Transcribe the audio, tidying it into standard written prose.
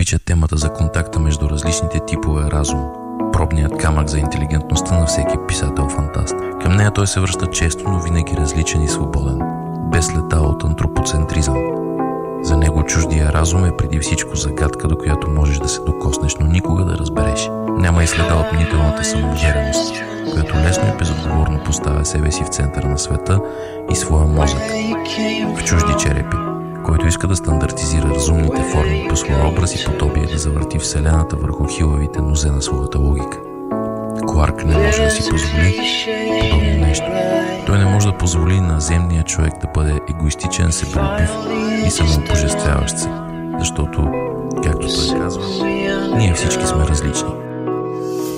обича темата за контакта между различните типове разум, пробният камък за интелигентността на всеки писател-фантаст. Към нея той се връща често, но винаги различен и свободен, без летал от антропоцентризъм. За него чуждия разум е преди всичко загадка, до която можеш да се докоснеш, но никога да разбереш. Няма и следа от мнителната самоувереност, която лесно и безотговорно поставя себе си в центъра на света и своя мозък в чужди черепи, който иска да стандартизира разумните форми по своя образ и подобие, да завърти Вселената върху хилавите нозе на своята логика. Кларк не може да си позволи подобно нещо. Той не може да позволи на земния човек да бъде егоистичен, себелюбив и самообожествяващ се, защото, както той казва, ние всички сме различни.